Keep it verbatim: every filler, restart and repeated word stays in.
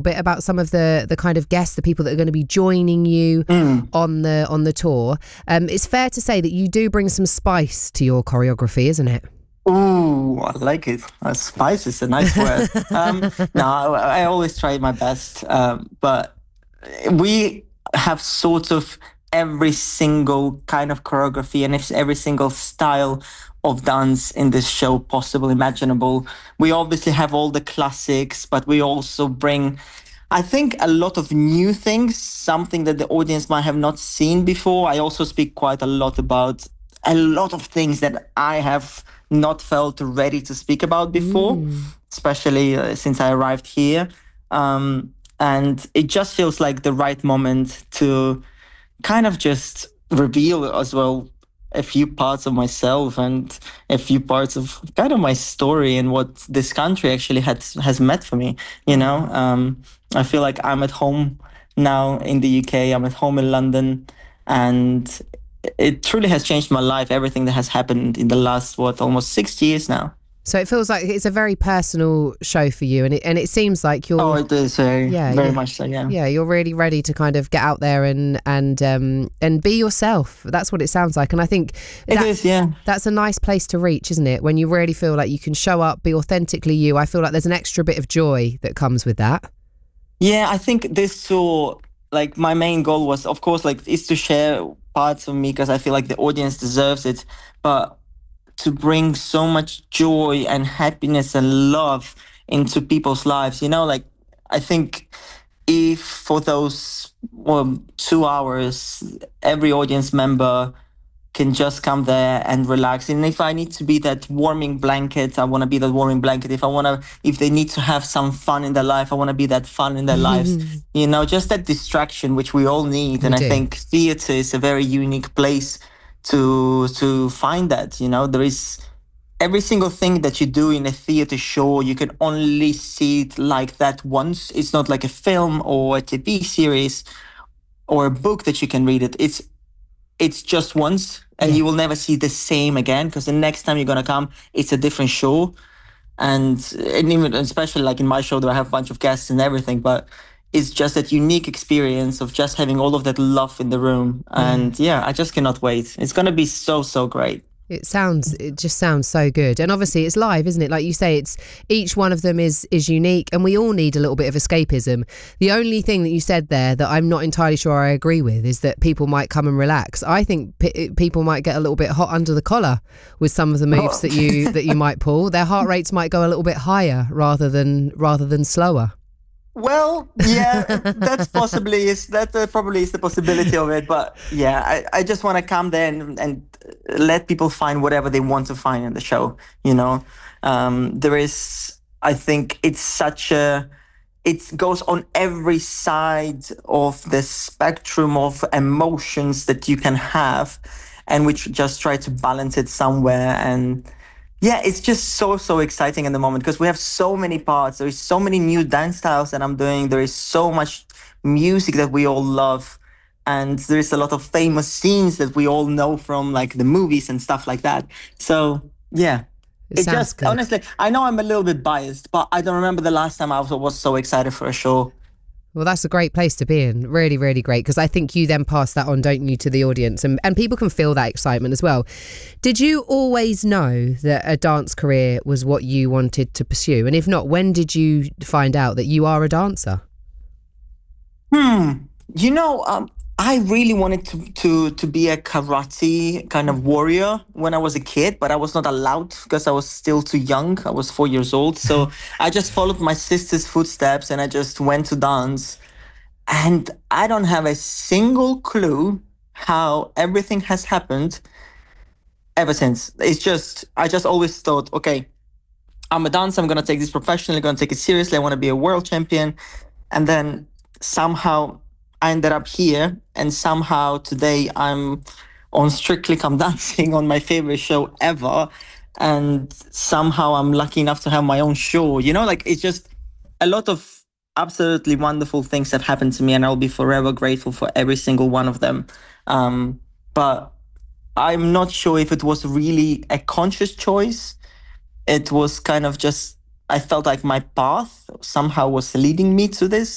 bit about some of the the kind of guests, the people that are going to be joining you Mm. on the on the tour. Um, it's fair to say that you do bring some spice to your choreography, isn't it? Ooh, I like it. Uh, spice is a nice word. Um, no, I, I always try my best, um, but we have sort of every single kind of choreography and it's every single style of dance in this show possible, imaginable. We obviously have all the classics, but we also bring, I think, a lot of new things, something that the audience might have not seen before. I also speak quite a lot about a lot of things that I have not felt ready to speak about before, especially uh, since I arrived here. Um, and it just feels like the right moment to kind of just reveal as well a few parts of myself and a few parts of kind of my story and what this country actually has has meant for me. You know, um, I feel like I'm at home now in the U K. I'm at home in London, and it truly has changed my life. Everything that has happened in the last what almost six years now. So it feels like it's a very personal show for you, and it and it seems like you're Oh, it is very, yeah, very yeah. much so. Yeah. yeah, you're really ready to kind of get out there and and um and be yourself. That's what it sounds like, and I think It that, is, yeah. that's a nice place to reach, isn't it? When you really feel like you can show up, be authentically you. I feel like there's an extra bit of joy that comes with that. Yeah, I think this tour, like my main goal was, of course, like is to share parts of me because I feel like the audience deserves it, but to bring so much joy and happiness and love into people's lives. You know, like I think if for those well, two hours, every audience member can just come there and relax. And if I need to be that warming blanket, I want to be that warming blanket. If I want to, if they need to have some fun in their life, I want to be that fun in their lives. You know, just that distraction, which we all need. We and do. I think theater is a very unique place to to find that. You know, there is every single thing that you do in a theater show, you can only see it like that once. It's not like a film or a T V series or a book that you can read it. It's it's just once and Yeah. you will never see the same again because the next time you're gonna come, it's a different show. And and even especially like in my show, that I have a bunch of guests and everything, but it's just that unique experience of just having all of that love in the room. And yeah, I just cannot wait. It's gonna be so so great. It sounds, it just sounds so good. And obviously it's live, isn't it? Like you say, it's each one of them is is unique, and we all need a little bit of escapism. The only thing that you said there that I'm not entirely sure I agree with is that people might come and relax. I think p- people might get a little bit hot under the collar with some of the moves Oh. that you that you might pull. Their heart rates might go a little bit higher rather than rather than slower. Well, yeah, that's possibly is that uh, probably is the possibility of it. But yeah, I, I just want to come there and, and let people find whatever they want to find in the show. You know, um, there is, I think it's such a, it goes on every side of the spectrum of emotions that you can have, and we tr- just try to balance it somewhere. And yeah, it's just so, so exciting in the moment because we have so many parts. There's so many new dance styles that I'm doing. There is so much music that we all love. And there's a lot of famous scenes that we all know from like the movies and stuff like that. So yeah, It it, sounds just, good. honestly, I know I'm a little bit biased, but I don't remember the last time I was, was so excited for a show. Well, that's a great place to be in. Really, really great. Because I think you then pass that on, don't you, to the audience, and, and people can feel that excitement as well. Did you always know that a dance career was what you wanted to pursue? And if not, when did you find out that you are a dancer? Hmm. You know, um, I really wanted to, to to be a karate kind of warrior when I was a kid, but I was not allowed because I was still too young. I was four years old. So I just followed my sister's footsteps and I just went to dance. And I don't have a single clue how everything has happened ever since. It's just, I just always thought, okay, I'm a dancer. I'm going to take this professionally, going to take it seriously. I want to be a world champion. And then somehow I ended up here. And somehow today I'm on Strictly Come Dancing on my favorite show ever. And somehow I'm lucky enough to have my own show. You know, like it's just a lot of absolutely wonderful things have happened to me. And I'll be forever grateful for every single one of them. Um, but I'm not sure if it was really a conscious choice. It was kind of just, I felt like my path somehow was leading me to this.